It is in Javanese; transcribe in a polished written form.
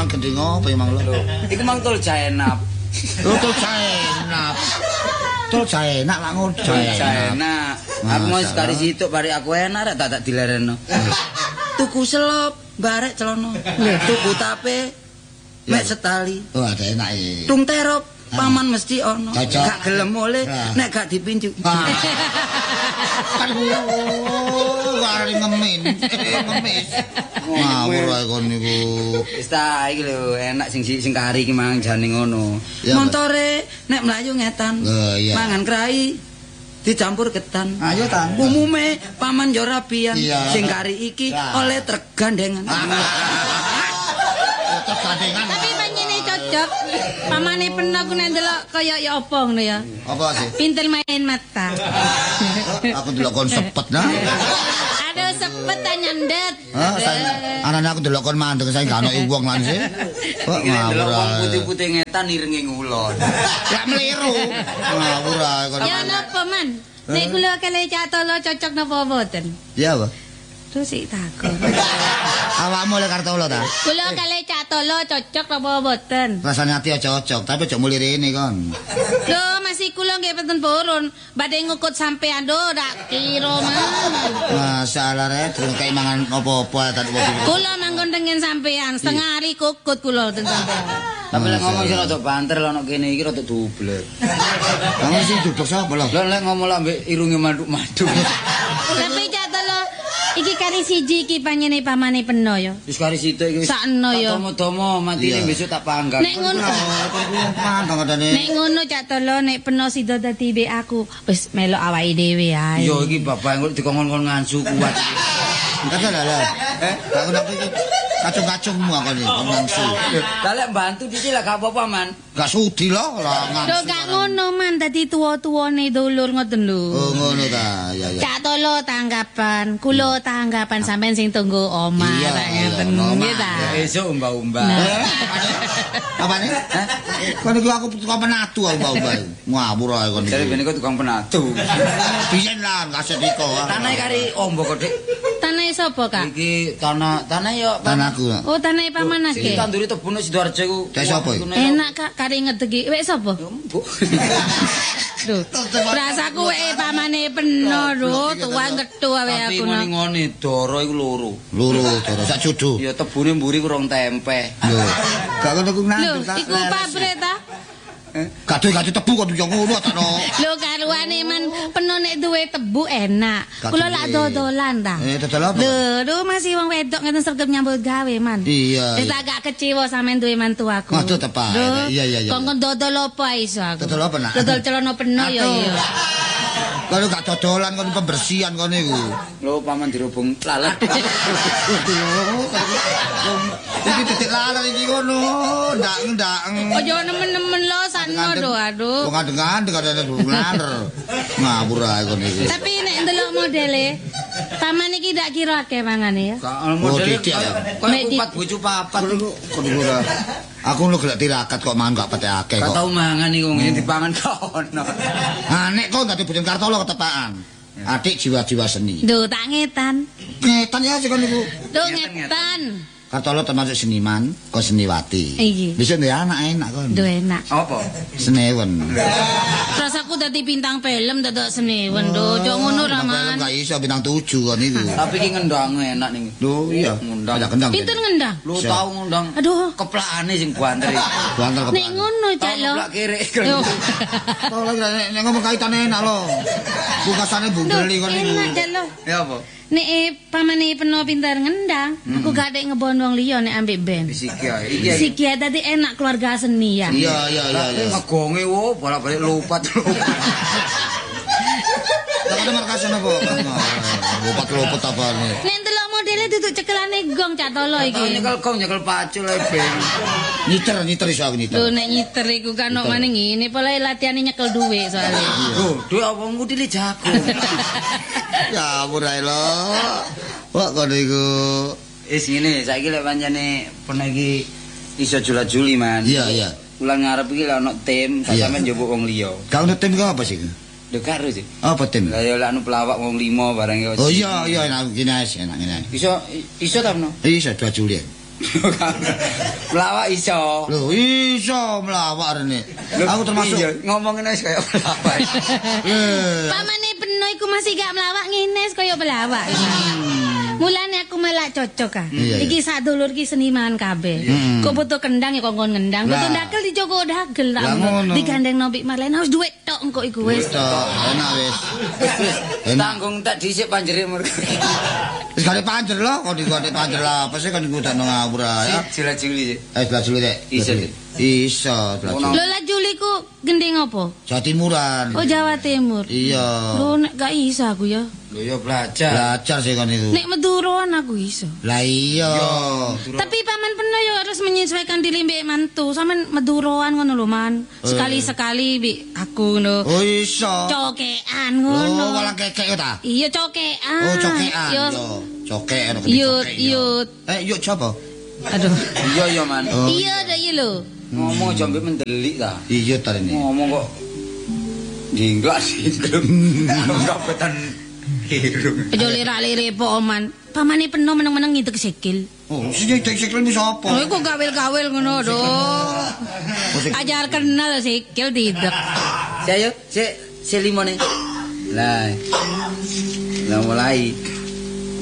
mangan gending apa ya mang lho. Iku mang tol jaenap. Lho tol jaenap. Tol jaenak lak ngono jaenak. Aku mau sekali situk bari aku enak rek tak dilereno. Tuku selop, barek celana. Tuku tape, mek setali. Oh, ada enak iki. Tung terop, paman mesti ono. Cocok. Gak gelem oleh, nek gak dipincu. Wari ngemis. Ngawur ae kon niku. Wis ta iki lho enak sing kari iki mang jane ngono. Montore nek mlayu ngetan. Mangan krai dicampur ketan. Ayo tan. Umume paman yo rabian. Sing kari iki oleh tergandengan. Tergandengan. Tapi panjene cocok. Pamane peno ku nek ndelok kaya ya apa ngono ya. Apa sih? Pinter main mata. Aku delok kon sepet nah. Aduh sepet ta nyandet. Anane aku delok kon mandeng sae gak ono wong lan sih. Kok ngawur ae. Putih-putih ngetan irenge ngulon. Gak meliru. Ngawur ae kon. Ya napa man? Nek kula kale catolo cocok napa mboten? Ya apa? Terus sik takon. Awakmu le kartolo ta? Kula kale catolo cocok napa mboten? Rasane ati aja cocok, tapi aja muli rene kon. Lho masih kula nggih peten purun. Badhe ngukut sampean do dak kira mah. Masalah rek durung kaya mangan apa-apa tadi mobil. Kula manggon tengen sampean, setengah hari kukut kula ten sampean. Tapi lek ngomong sing rada banter lho nek kene iki rada dublek. Kamu sing dublek sapa lho? Lek ngomong lek mbek irunge maduk-maduk. Tapi catolo iki kari siji iki panjene pamane peno ya. Wis kari situ iki. Sakno ya. Tomo-tomo matine besok tak panggang. Nek ngono. Nek ngono catolo nek peno sida dadi mbek aku wis melok awake dhewe ae. Yo iki bapak engko dikongkon ngansu kuat iki. Enggak lah. Aku nak iki kacung-kacungmu aku iki ngangsu. Lah lek bantu dicil gak apa-apa man. Gak sudi lho lah ngangsu. Lho gak ngono man dadi tuwa-tuwane dulur ngoten lho. Oh ngono ta. Ya ya. Catolo tanggapan, kula tanggapan sampean sing tunggu omah tak ngeten nggih ta. Esuk umba-umba. Apa nih? Kon iki aku tukang penatu aku mbak. Ngawur ae kon. Jare ben iku tukang penatu. Biyen lah kaset iko. Tanah kari ombo kok, Dik. Tanah sapa Kak? Iki tanah yo Tanahku. Oh tanah paman Iki akeh. tanduri tebune Sidoarjo iku. Dek sapa iki? Enak Kak kari ngedegi. Wek sapa? Lho, rasaku wek pamane peno lho, tuwa gethu awe Tapi aku. ngoni-ngoni doro iku loro. Loro doro sak jodoh. Ya tebune mburi kurang tempe. Lho, gak ngono ku Lho, nanduk tak. iku pabrik ta? Kadhe tebu kok yo ngono takno. Lho karuane man peno nek duwe tebu enak. Kula lak dodolan ta. Dodol apa? Lho, masih wong wedok ngeten sregep nyambut gawe man. Iya. Wis agak kecewa sampean duwe mantu aku. Waduh tepak. Iya. Kongkon dodol apa iso aku? Dodol apa nak? Dodol celana peno ya iya. Kalau gak dodolan kon pembersihan kon niku. Lho paman dirubung lalat. Iki titik lalat iki ngono, ndak. Ojo nemen-nemen lo sakno do aduh. Wong ngandeng ada laler. Ngawur ae kon iki. Tapi nek ndelok modele paman iki ndak kira akeh mangane ya. Modele titik ya. koyo kupat bojo papat. Kon niku lah. Aku lu gelek tirakat kok mangan gak pete akeh Gak kok. tau mangan iku ngene dipangan kono. Ah nek kok dadi bojone Kartolo ketepaan. Adik jiwa-jiwa seni. Duh tak ngetan. Ngetan ya sik kon niku. Duh ngetan. Kartolo termasuk seniman, kok seniwati. Iki. Bisa ndek anak enak kon. Duh enak. Apa? Senewen. Terus aku dadi bintang film dadak senewen do. Cok ngono ra man. Gak iso bintang 7 kon niku. Tapi ki ngendang enak ning. Lho iya, Ngundang. ada kendang. Pinten ngendang? Lu tau ngundang. Aduh. Keplakane sing banter iki. Bantal Nek kepala. ngono cak lo. Keplak kiri. Yo. Tau lagi nek ngomong kaitannya enak loh. Bungkasane bundeli kon niku. Enak cak lo. Ya apa? Nek pamane peno pinter ngendang, aku gak dek ngebon wong liya nek ambek band. Fisiki ae. Iki Siki tadi enak keluarga seni ya. Iya. Ngegonge wo bolak-balik lompat. Tak ada markasan apa? Lompat apa nih? Nek ndelok modele duduk cekelane gong cak tolo iki. Nyekel gong nyekel pacul ae ben. Nyiter iso aku nyiter. Lho nek nyiter iku kan kok maning ngene, pola latihane nyekel duwe soalnya. Lho, duwe apa ngutili jago. Ya murai lo. Wah kono iku. Wis ngene, saiki lek pancene pernah iki iso jula-juli man. Iya. Ulang ngarep iki lek ono tim, gak sampean njupuk wong liya. Kau nonton tim apa sih? Lho karo sih. Apa tim? Lah ya lek anu pelawak wong 5 barang ya. Oh iya enak gini. Iso ta no? Iya 2 Juli. Pelawak iso. Lho, iso melawak rene. Aku termasuk ngomongin wis kaya pelawak. Pamane peno iku masih gak melawak ngene kaya pelawak. Mulane aku malah cocok ah. Iki sak dulur iki seniman kabeh. Kok butuh kendang ya kongkon ngendang, butuh dakel dijogo dagel tak. Digandeng Nobik Marlena wis duit tok engko iku wis. Enak wis. Tanggung tak dhisik panjere mergo. Wis gale panjer lho, kok digone panjer lah. Apa sih kan iku tak ngawur ya. Jila-jili. Jila-jili Dek. Iso. Lho lah Juli ku gending apa? Jawa Timuran. Oh Jawa Timur. Iya. Lho nek gak iso aku ya. Lho ya belajar. Belajar sih kan itu. Nek Maduroan aku iso. Lah iya. Tapi paman pernah yo harus menyesuaikan diri mbek mantu. Sampean Maduroan ngono lho Man. Sekali-sekali mbek aku ngono. Oh iso. Cokean ngono. Oh walang kekek yo ta? Iya cokean. Oh cokean yo. Cokek ono gede Yut cokek, yut. Yuk coba. Aduh. Iya Man. Iya dah iya lho. Ngomong aja mbek mendelik ta. Iya ta ini. Ngomong kok jinglak sih. Kapetan irung. Aja lirak-lirik po Man. Pamane peno meneng-meneng ngidek sikil. Oh, sing nyedek sikil iki sapa? Oh, iku gawel-gawel ngono do. Ajar kenal sikil didek. Saya si limone. Lah. Lah mulai.